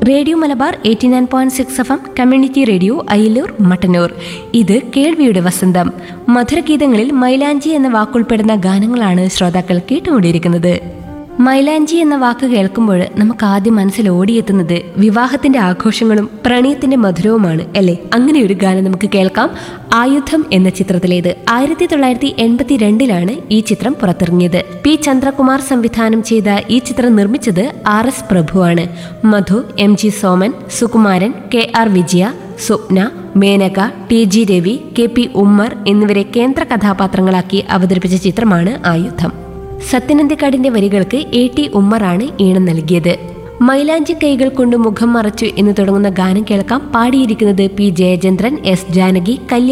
Radio Malabar 89.6 FM community radio Ayilur Mattannur. ഇത് കേൾവിയുടെ വസന്തം. മധുരഗീതങ്ങളിൽ മൈലാഞ്ചി എന്ന വാക്കുൾപ്പെടുന്ന ഗാനങ്ങളാണ് ശ്രോതാക്കൾ കേട്ടുകൊണ്ടിരിക്കുന്നത്. മൈലാഞ്ചി എന്ന വാക്ക് കേൾക്കുമ്പോൾ നമുക്ക് ആദ്യം മനസ്സിൽ ഓടിയെത്തുന്നത് വിവാഹത്തിന്റെ ആഘോഷങ്ങളും പ്രണയത്തിന്റെ മധുരവുമാണ് അല്ലേ? അങ്ങനെ ഒരു ഗാനം നമുക്ക് കേൾക്കാം. ആയുധം എന്ന ചിത്രത്തിലേത്. 1982 ഈ ചിത്രം പുറത്തിറങ്ങിയത്. പി ചന്ദ്രകുമാർ സംവിധാനം ചെയ്ത ഈ ചിത്രം നിർമ്മിച്ചത് RS പ്രഭുവാണ്. മധു, MG സോമൻ, സുകുമാരൻ, KR വിജയ, സ്വപ്ന, മേനക, TG രവി, KP ഉമ്മർ എന്നിവരെ കേന്ദ്ര കഥാപാത്രങ്ങളാക്കി അവതരിപ്പിച്ച ചിത്രമാണ് ആയുധം. സത്യനന്ദിക്കാടിന്റെ വരികൾക്ക് AT ഉമ്മറാണ് ഈണം നൽകിയത്. മൈലാഞ്ചി കൈകൾ കൊണ്ട് മുഖം മറച്ചു എന്ന് തുടങ്ങുന്ന ഗാനം കേൾക്കാം. പാടിയിരിക്കുന്നത് P ജയചന്ദ്രൻ, S ജാനകി, കല്യാൺ